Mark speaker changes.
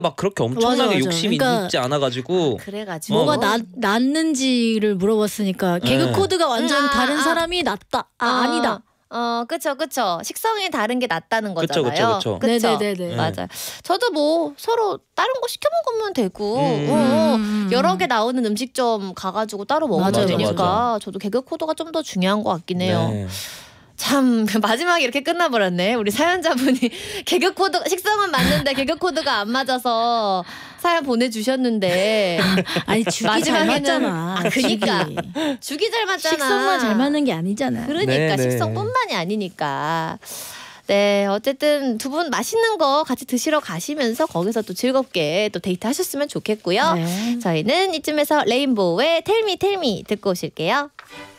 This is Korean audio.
Speaker 1: 막 그렇게 엄청나게
Speaker 2: 맞아.
Speaker 1: 욕심이
Speaker 2: 그러니까
Speaker 1: 있지 않아가지고
Speaker 3: 그래가지고
Speaker 2: 뭐가 낫는지를 물어봤으니까 개그
Speaker 1: 네.
Speaker 2: 코드가 완전 다른 사람이 낫다. 아니다.
Speaker 3: 그쵸. 식성이 다른 게 낫다는
Speaker 1: 그쵸,
Speaker 3: 거잖아요.
Speaker 1: 그쵸.
Speaker 2: 네네네네.
Speaker 3: 맞아요. 저도 뭐 서로 다른 거 시켜 먹으면 되고 여러 개 나오는 음식점 가가지고 따로 먹으면
Speaker 2: 맞아,
Speaker 3: 되니까
Speaker 1: 맞아.
Speaker 3: 저도 개그 코드가 좀 더 중요한 것 같긴 해요.
Speaker 1: 네.
Speaker 3: 참 마지막에 이렇게 끝나버렸네. 우리 사연자분이 개그 코드 식성은 맞는데 개그 코드가 안 맞아서 사연 보내주셨는데
Speaker 2: 아니 죽이 잘 맞잖아.
Speaker 3: 그니까
Speaker 2: 죽이.
Speaker 3: 죽이 잘 맞잖아.
Speaker 2: 식성만 잘 맞는 게 아니잖아.
Speaker 3: 그러니까
Speaker 1: 네, 네.
Speaker 3: 식성뿐만이 아니니까. 네, 어쨌든 두 분 맛있는 거 같이 드시러 가시면서 거기서 또 즐겁게 또 데이트 하셨으면 좋겠고요.
Speaker 2: 네.
Speaker 3: 저희는 이쯤에서 레인보우의 텔미 듣고 오실게요.